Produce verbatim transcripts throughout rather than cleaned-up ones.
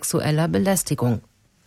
sexueller Belästigung.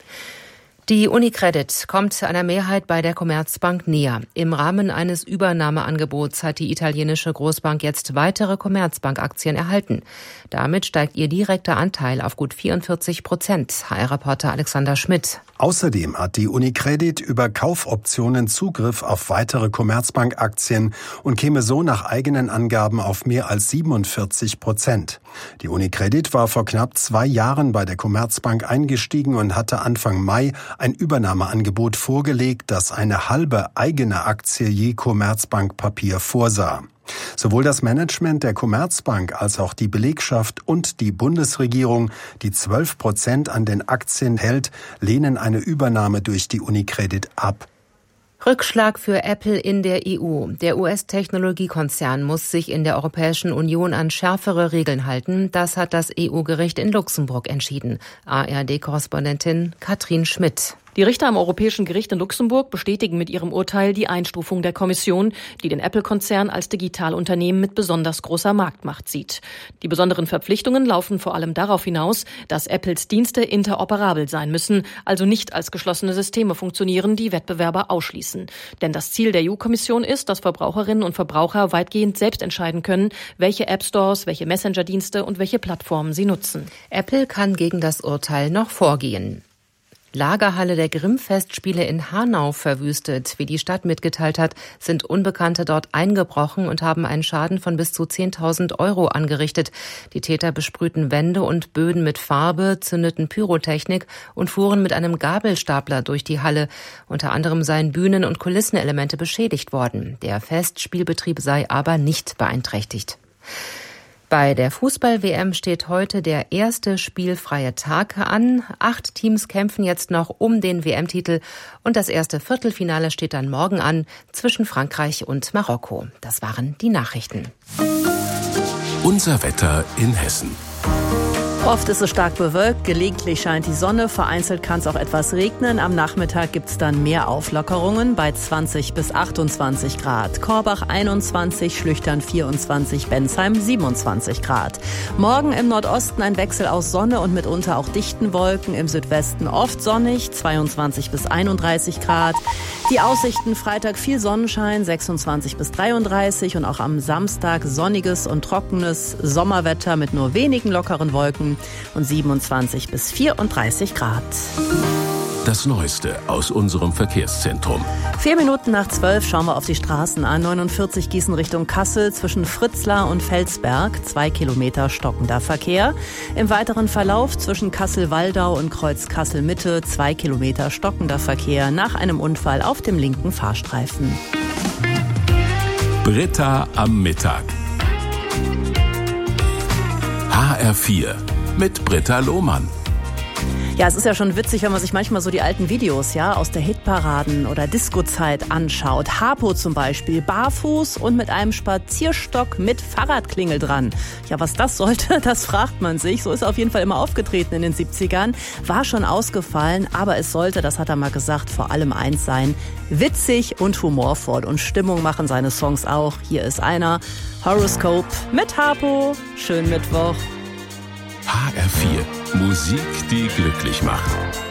Die UniCredit kommt einer Mehrheit bei der Commerzbank näher. Im Rahmen eines Übernahmeangebots hat die italienische Großbank jetzt weitere Commerzbank-Aktien erhalten. Damit steigt ihr direkter Anteil auf gut vierundvierzig Prozent. H R-Reporter Alexander Schmidt. Außerdem hat die UniCredit über Kaufoptionen Zugriff auf weitere Commerzbank-Aktien und käme so nach eigenen Angaben auf mehr als siebenundvierzig Prozent. Die UniCredit war vor knapp zwei Jahren bei der Commerzbank eingestiegen und hatte Anfang Mai ein Übernahmeangebot vorgelegt, das eine halbe eigene Aktie je Commerzbank-Papier vorsah. Sowohl das Management der Commerzbank als auch die Belegschaft und die Bundesregierung, die zwölf Prozent an den Aktien hält, lehnen eine Übernahme durch die UniCredit ab. Rückschlag für Apple in der E U. Der U S-Technologiekonzern muss sich in der Europäischen Union an schärfere Regeln halten. Das hat das E U-Gericht in Luxemburg entschieden. A R D-Korrespondentin Katrin Schmidt. Die Richter am Europäischen Gericht in Luxemburg bestätigen mit ihrem Urteil die Einstufung der Kommission, die den Apple-Konzern als Digitalunternehmen mit besonders großer Marktmacht sieht. Die besonderen Verpflichtungen laufen vor allem darauf hinaus, dass Apples Dienste interoperabel sein müssen, also nicht als geschlossene Systeme funktionieren, die Wettbewerber ausschließen. Denn das Ziel der E U-Kommission ist, dass Verbraucherinnen und Verbraucher weitgehend selbst entscheiden können, welche App-Stores, welche Messenger-Dienste und welche Plattformen sie nutzen. Apple kann gegen das Urteil noch vorgehen. Lagerhalle der Grimm-Festspiele in Hanau verwüstet. Wie die Stadt mitgeteilt hat, sind Unbekannte dort eingebrochen und haben einen Schaden von bis zu zehntausend Euro angerichtet. Die Täter besprühten Wände und Böden mit Farbe, zündeten Pyrotechnik und fuhren mit einem Gabelstapler durch die Halle. Unter anderem seien Bühnen- und Kulissenelemente beschädigt worden. Der Festspielbetrieb sei aber nicht beeinträchtigt. Bei der Fußball-W M steht heute der erste spielfreie Tag an. Acht Teams kämpfen jetzt noch um den W M-Titel und das erste Viertelfinale steht dann morgen an zwischen Frankreich und Marokko. Das waren die Nachrichten. Unser Wetter in Hessen. Oft ist es stark bewölkt, gelegentlich scheint die Sonne, vereinzelt kann es auch etwas regnen. Am Nachmittag gibt es dann mehr Auflockerungen bei zwanzig bis achtundzwanzig Grad. Korbach einundzwanzig, Schlüchtern vierundzwanzig, Bensheim siebenundzwanzig Grad. Morgen im Nordosten ein Wechsel aus Sonne und mitunter auch dichten Wolken. Im Südwesten oft sonnig, zweiundzwanzig bis einunddreißig Grad. Die Aussichten: Freitag viel Sonnenschein, sechsundzwanzig bis dreiunddreißig und auch am Samstag sonniges und trockenes Sommerwetter mit nur wenigen lockeren Wolken und siebenundzwanzig bis vierunddreißig Grad. Das Neueste aus unserem Verkehrszentrum. Vier Minuten nach zwölf schauen wir auf die Straßen. A neunundvierzig Gießen Richtung Kassel zwischen Fritzlar und Felsberg. Zwei Kilometer stockender Verkehr. Im weiteren Verlauf zwischen Kassel-Waldau und Kreuz Kassel-Mitte. Zwei Kilometer stockender Verkehr nach einem Unfall auf dem linken Fahrstreifen. Britta am Mittag. H R vier mit Britta Lohmann. Ja, es ist ja schon witzig, wenn man sich manchmal so die alten Videos ja aus der Hitparaden oder Disco-Zeit anschaut. Harpo zum Beispiel, barfuß und mit einem Spazierstock mit Fahrradklingel dran. Ja, was das sollte, das fragt man sich. So ist er auf jeden Fall immer aufgetreten in den siebzigern. War schon ausgefallen, aber es sollte, das hat er mal gesagt, vor allem eins sein: witzig und humorvoll. Und Stimmung machen seine Songs auch. Hier ist einer: Horoscope mit Harpo. Schönen Mittwoch. H R vier. Musik, die glücklich macht.